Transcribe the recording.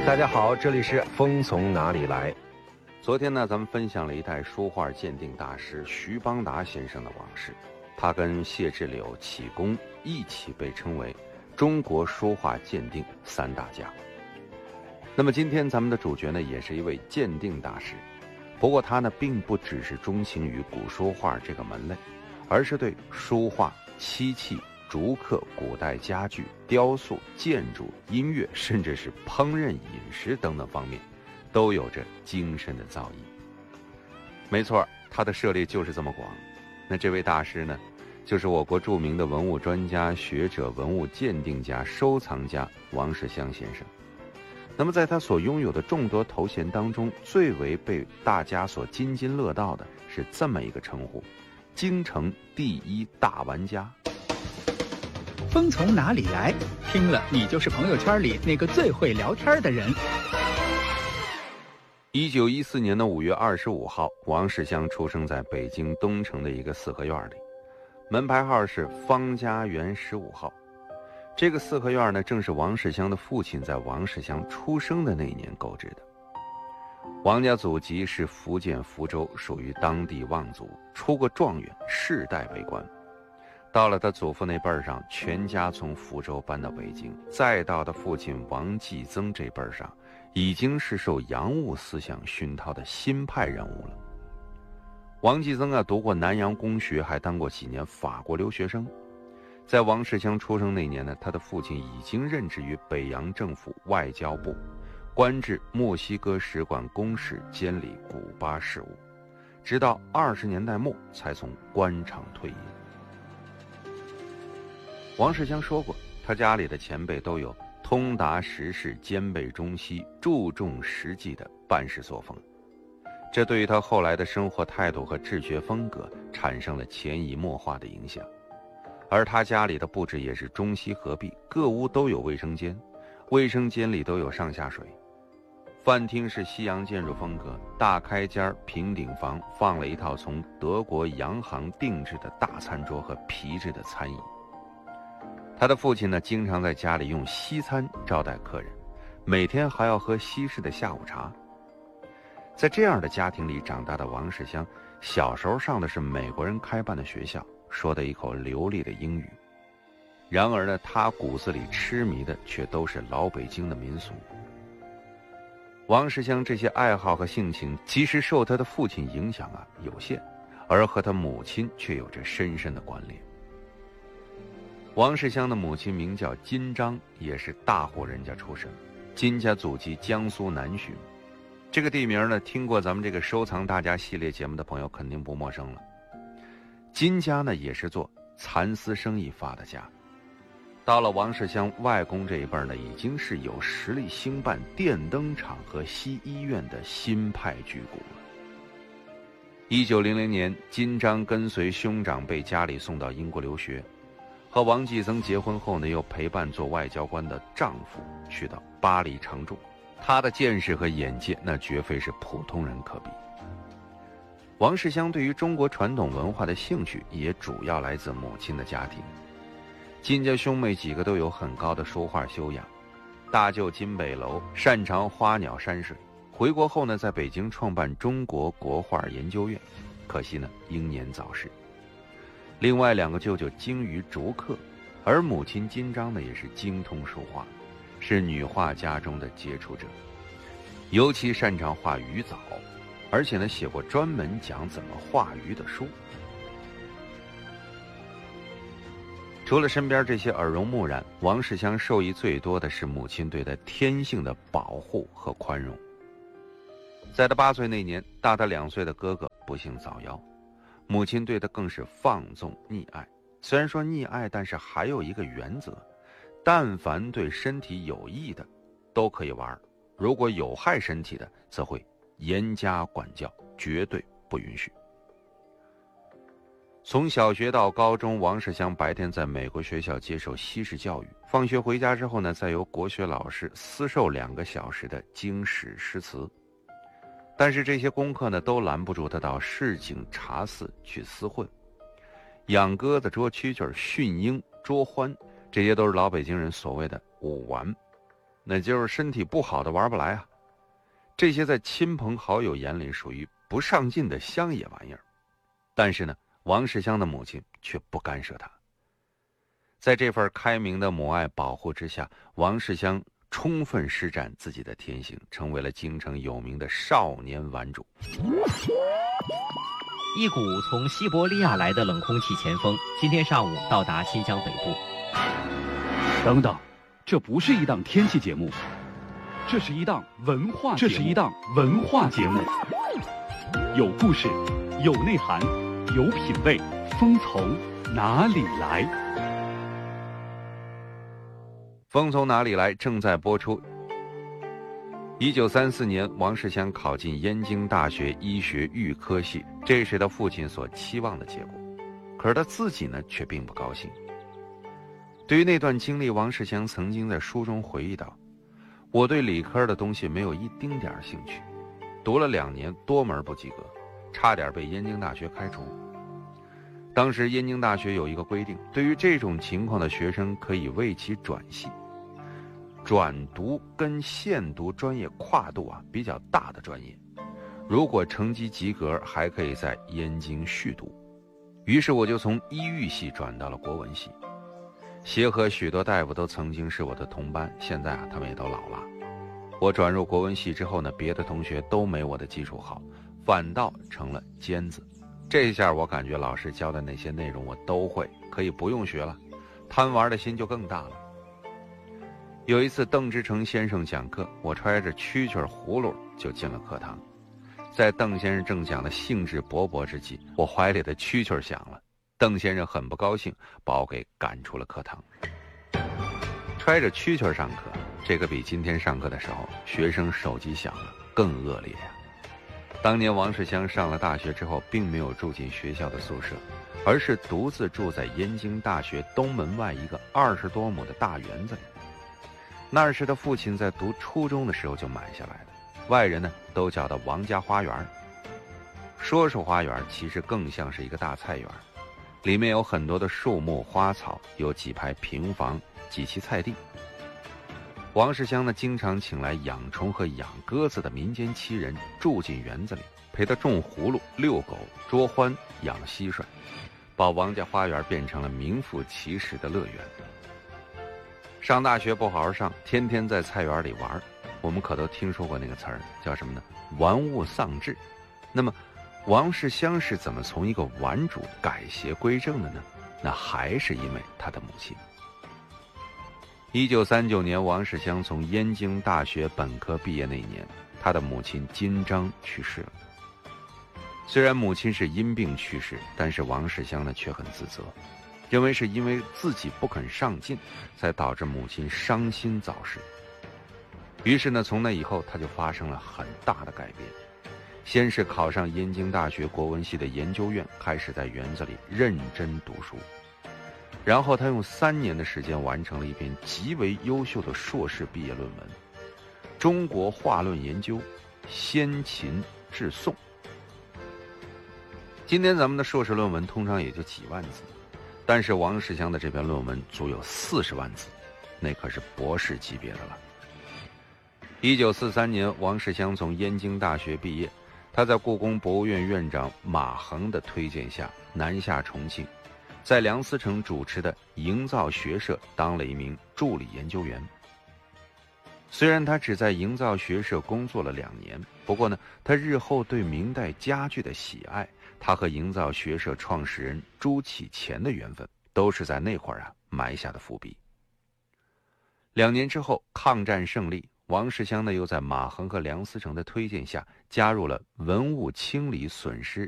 大家好，这里是风从哪里来。 昨天呢，咱们分享了一代书画鉴定大师徐邦达先生的往事。他跟谢志柳、启功一起被称为中国书画鉴定三大家。那么今天咱们的主角呢，也是一位鉴定大师。不过他呢，并不只是钟情于古书画这个门类，而是对书画、漆器、竹刻、古代家具、雕塑、建筑、音乐，甚至是烹饪、饮食等等方面，都有着精深的造诣。没错，他的涉猎就是这么广。那这位大师呢，就是我国著名的文物专家、学者、文物鉴定家、收藏家王世襄先生。那么在他所拥有的众多头衔当中，最为被大家所津津乐道的是这么一个称呼：京城第一大玩家。 风从哪里来？听了你就是朋友圈里那个最会聊天的人。 1914年的5月25号，王世襄出生在北京东城的一个四合院里，门牌号是方家园15号。这个四合院呢，正是王世襄的父亲在王世襄出生的那一年购置的。王家祖籍是福建福州，属于当地望族，出过状元，世代为官。到了他祖父那辈上，全家从福州搬到北京，再到他父亲王继增这辈上，已经是受洋务思想熏陶的新派人物了。王继增啊，读过南洋公学，还当过几年法国留学生。在王世襄出生那年呢，他的父亲已经任职于北洋政府外交部，官至墨西哥使馆公使，监理古巴事务，直到20年代末才从官场退隐。王世襄说过，他家里的前辈都有通达时事、兼备中西、注重实际的办事作风，这对于他后来的生活态度和治学风格产生了潜移默化的影响。而他家里的布置也是中西合璧，各屋都有卫生间，卫生间里都有上下水。饭厅是西洋建筑风格，大开间平顶房放了一套从德国洋行定制的大餐桌和皮质的餐椅。他的父亲呢，经常在家里用西餐招待客人，每天还要喝西式的下午茶。在这样的家庭里长大的王世襄，小时候上的是美国人开办的学校，说的一口流利的英语。然而呢，他骨子里痴迷的却都是老北京的民俗。王世襄这些爱好和性情，其实受他的父亲影响有限，而和他母亲却有着深深的关联。王世襄的母亲名叫金章，也是大户人家出身，金家祖籍江苏南浔。这个地名呢，听过咱们这个收藏大家系列节目的朋友肯定不陌生了。金家呢，也是做蚕丝生意发的家。到了王世襄外公这一辈呢，已经是有实力兴办电灯厂和西医院的新派巨贾了。1900年，金章跟随兄长被家里送到英国留学，和王继增结婚后呢，又陪伴做外交官的丈夫去到巴黎常住。他的见识和眼界那绝非是普通人可比。王世襄对于中国传统文化的兴趣也主要来自母亲的家庭。金家兄妹几个都有很高的书画修养，大舅金北楼擅长花鸟山水，回国后呢，在北京创办中国国画研究院，可惜呢英年早逝。另外两个舅舅精于竹刻，而母亲金章呢也是精通书画，是女画家中的杰出者，尤其擅长画鱼藻，而且呢写过专门讲怎么画鱼的书。除了身边这些耳濡目染，王世襄受益最多的是母亲对他天性的保护和宽容。在他8岁那年，大他2岁的哥哥不幸早夭，母亲对他更是放纵溺爱。虽然说溺爱，但是还有一个原则，但凡对身体有益的都可以玩，如果有害身体的则会严加管教，绝对不允许。从小学到高中，王世襄白天在美国学校接受西式教育，放学回家之后呢，再由国学老师私授2个小时的经史诗词。但是这些功课呢，都拦不住他到市井茶肆去厮混，养鸽子、捉蛐蛐、驯鹰、捉獾，这些都是老北京人所谓的武玩。 那就是身体不好的玩不来啊。这些在亲朋好友眼里属于不上进的乡野玩意儿，但是呢，王世襄的母亲却不干涉他。在这份开明的母爱保护之下，王世襄充分施展自己的天性，成为了京城有名的少年玩主。 一股从西伯利亚来的冷空气前锋今天上午到达新疆北部。 等等，这不是一档天气节目，这是一档文化节目，有故事，有内涵，有品味，风从哪里来？ 风从哪里来正在播出。1934年，王世襄考进燕京大学医学预科系，这是他父亲所期望的结果。可是他自己呢，却并不高兴。对于那段经历，王世襄曾经在书中回忆道：“我对理科的东西没有一丁点兴趣，读了2年，多门不及格，差点被燕京大学开除。当时燕京大学有一个规定，对于这种情况的学生可以为其转系。转读跟现读专业跨度比较大的专业，如果成绩及格，还可以在燕京续读。于是我就从医育系转到了国文系。协和许多大夫都曾经是我的同班，现在他们也都老了。我转入国文系之后呢，别的同学都没我的基础好，反倒成了尖子。这一下我感觉老师教的那些内容我都会，可以不用学了，贪玩的心就更大了。有一次邓之诚先生讲课，我揣着蛐蛐葫芦就进了课堂。在邓先生正讲的兴致勃勃之际，我怀里的蛐蛐响了。邓先生很不高兴，把我给赶出了课堂。揣着蛐蛐上课，这个比今天上课的时候学生手机响了更恶劣呀。当年王世襄上了大学之后，并没有住进学校的宿舍，而是独自住在燕京大学东门外一个20多亩的大园子里。那是他父亲在读初中的时候就买下来的，外人呢都叫他王家花园。说是花园，其实更像是一个大菜园，里面有很多的树木花草，有几排平房，几期菜地。王世襄呢，经常请来养虫和养鸽子的民间奇人住进园子里，陪他种葫芦、遛狗、捉獾、养蟋蟀，把王家花园变成了名副其实的乐园。上大学不好好上，天天在菜园里玩，我们可都听说过那个词儿，叫什么呢？玩物丧志。那么王世襄是怎么从一个玩主改邪归正的呢？那还是因为他的母亲。1939年，王世襄从燕京大学本科毕业那年，他的母亲金章去世了。虽然母亲是因病去世，但是王世襄呢却很自责，认为是因为自己不肯上进，才导致母亲伤心早逝。于是呢，从那以后他就发生了很大的改变。先是考上燕京大学国文系的研究院，开始在园子里认真读书。然后他用3年的时间完成了一篇极为优秀的硕士毕业论文《中国画论研究，先秦至宋》。今天咱们的硕士论文通常也就几万字，但是王世襄的这篇论文足有40万字，那可是博士级别的了。1943年，王世襄从燕京大学毕业，他在故宫博物院院长马衡的推荐下南下重庆，在梁思成主持的营造学社当了一名助理研究员。虽然他只在营造学社工作了2年，不过呢，他日后对明代家具的喜爱，他和营造学社创始人朱启潜的缘分，都是在那会儿埋下的伏笔。2年之后，抗战胜利，王世襄呢又在马衡和梁思成的推荐下，加入了文物清理损失